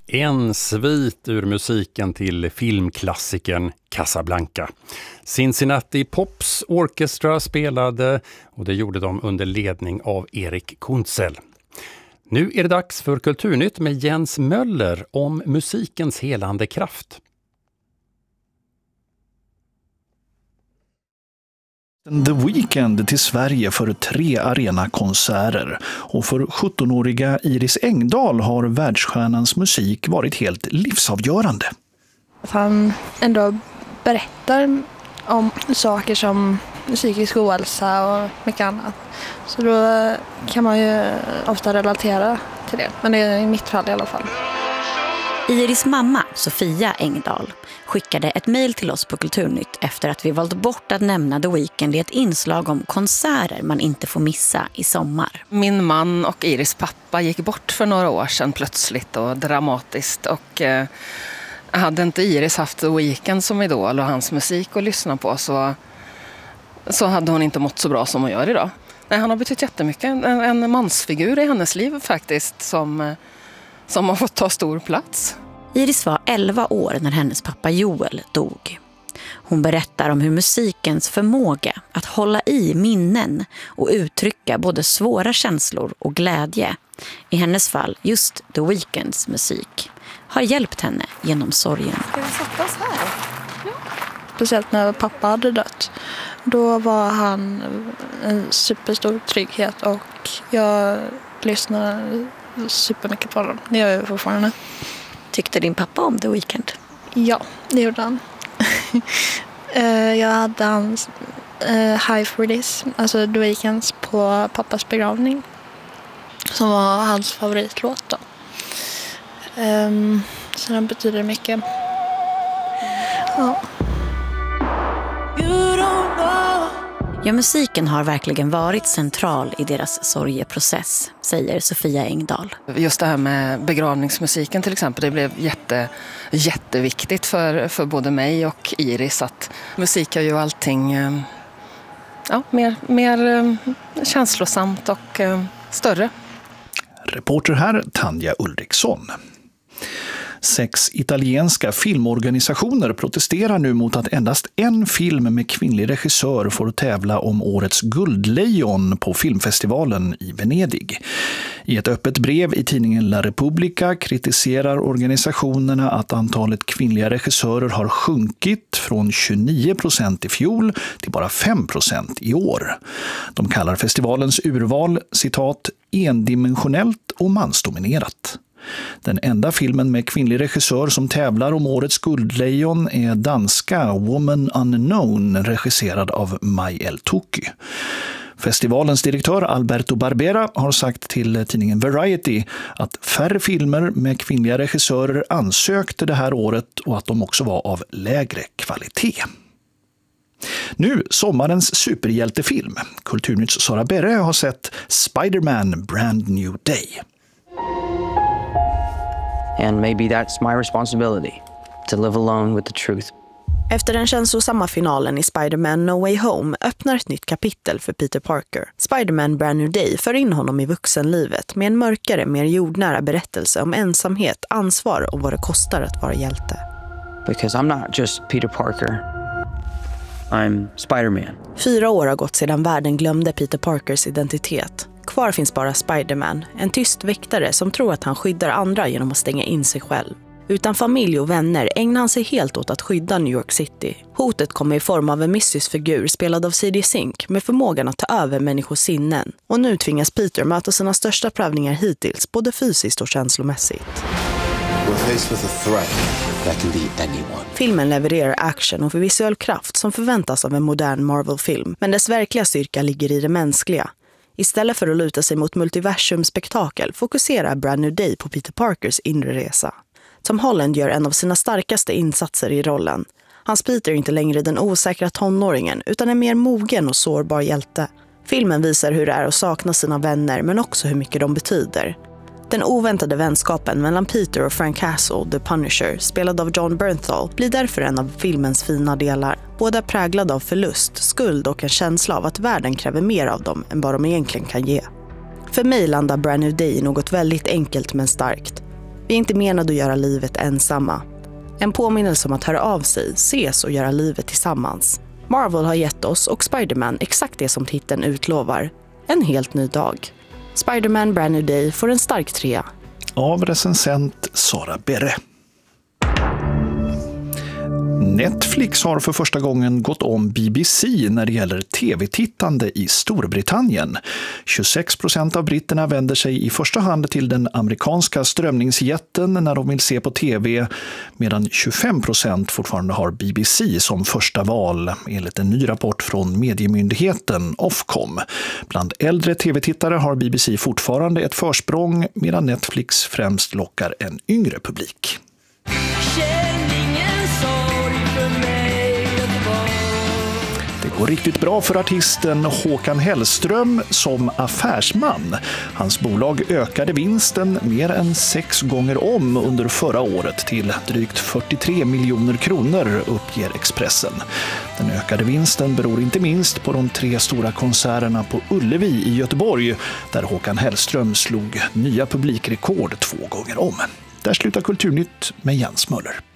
En svit ur musiken till filmklassikern Casablanca. Cincinnati Pops Orchestra spelade och det gjorde de under ledning av Erik Kunzel. Nu är det dags för Kulturnytt med Jens Möller om musikens helande kraft. The Weeknd till Sverige för 3 arenakonserter och för 17-åriga Iris Engdahl har världsstjärnans musik varit helt livsavgörande. Han ändå berättar om saker som psykisk ohälsa och mycket annat. Så då kan man ju ofta relatera till det, men det är i mitt fall i alla fall. Iris mamma, Sofia Engdahl, skickade ett mejl till oss på Kulturnytt efter att vi valt bort att nämna The Weeknd i ett inslag om konserter man inte får missa i sommar. Min man och Iris pappa gick bort för några år sedan plötsligt och dramatiskt. Och hade inte Iris haft The Weeknd som idol och hans musik att lyssna på så hade hon inte mått så bra som hon gör idag. Nej, han har betytt jättemycket. En mansfigur i hennes liv faktiskt som har fått ta stor plats. Iris var 11 år när hennes pappa Joel dog. Hon berättar om hur musikens förmåga att hålla i minnen och uttrycka både svåra känslor och glädje, i hennes fall just The Weeknds musik, har hjälpt henne genom sorgen. Ska vi sätta oss här? Ja. Speciellt när pappa hade dött. Då var han en superstor trygghet och jag lyssnade supermycket på dem. Det gör jag fortfarande. Tyckte din pappa om The Weeknd? Ja, det gjorde han. Jag hade hans High for This, alltså The Weeknds på pappas begravning, som var hans favoritlåt då. Så den betyder mycket. Ja. Ja, musiken har verkligen varit central i deras sorgeprocess, säger Sofia Engdahl. Just det här med begravningsmusiken till exempel, det blev jätteviktigt för både mig och Iris att musik är ju allting mer känslosamt och större. Reporter här Tanja Ulriksson. 6 italienska filmorganisationer protesterar nu mot att endast en film med kvinnlig regissör får tävla om årets guldlejon på filmfestivalen i Venedig. I ett öppet brev i tidningen La Repubblica kritiserar organisationerna att antalet kvinnliga regissörer har sjunkit från 29% i fjol till bara 5% i år. De kallar festivalens urval, citat, endimensionellt och mansdominerat. Den enda filmen med kvinnlig regissör som tävlar om årets guldlejon är danska Woman Unknown, regisserad av Mai El-Touki. Festivalens direktör Alberto Barbera har sagt till tidningen Variety att färre filmer med kvinnliga regissörer ansökte det här året och att de också var av lägre kvalitet. Nu sommarens superhjältefilm. Kulturnytts Sara Berre har sett Spider-Man Brand New Day. And maybe that's my responsibility, to live alone with the truth. Efter den känslosamma finalen i Spider-Man No Way Home öppnar ett nytt kapitel för Peter Parker. Spider-Man Brand New Day för in honom i vuxenlivet med en mörkare, mer jordnära berättelse om ensamhet, ansvar och vad det kostar att vara hjälte. Because I'm not just Peter Parker. I'm Spider-Man. 4 år har gått sedan världen glömde Peter Parkers identitet. Kvar finns bara Spider-Man, en tyst väktare som tror att han skyddar andra genom att stänga in sig själv. Utan familj och vänner ägnar han sig helt åt att skydda New York City. Hotet kommer i form av en mystisk figur spelad av C.D. Sink med förmågan att ta över människors sinnen. Och nu tvingas Peter möta sina största prövningar hittills, både fysiskt och känslomässigt. We're faced with a threat that can be anyone. Filmen levererar action och visuell kraft som förväntas av en modern Marvel-film. Men dess verkliga styrka ligger i det mänskliga. Istället för att luta sig mot multiversumspektakel fokuserar Brand New Day på Peter Parkers inre resa. Tom Holland gör en av sina starkaste insatser i rollen. Hans Peter är inte längre den osäkra tonåringen utan en mer mogen och sårbar hjälte. Filmen visar hur det är att sakna sina vänner men också hur mycket de betyder. Den oväntade vänskapen mellan Peter och Frank Castle, The Punisher, spelad av John Bernthal, blir därför en av filmens fina delar. Båda präglade av förlust, skuld och en känsla av att världen kräver mer av dem än vad de egentligen kan ge. För mig landar Brand New Day i något väldigt enkelt men starkt. Vi är inte menade att göra livet ensamma. En påminnelse om att höra av sig, ses och göra livet tillsammans. Marvel har gett oss och Spider-Man exakt det som titeln utlovar. En helt ny dag. Spider-Man Brand New Day får en stark 3. Av recensent Sara Berre. Netflix har för första gången gått om BBC när det gäller tv-tittande i Storbritannien. 26% av britterna vänder sig i första hand till den amerikanska strömningsjätten när de vill se på tv, medan 25% fortfarande har BBC som första val, enligt en ny rapport från mediemyndigheten Ofcom. Bland äldre tv-tittare har BBC fortfarande ett försprång, medan Netflix främst lockar en yngre publik. Det går riktigt bra för artisten Håkan Hellström som affärsman. Hans bolag ökade vinsten mer än 6 gånger om under förra året till drygt 43 miljoner kronor, uppger Expressen. Den ökade vinsten beror inte minst på de 3 stora konserterna på Ullevi i Göteborg, där Håkan Hellström slog nya publikrekord 2 gånger om. Där slutar Kulturnytt med Jens Möller.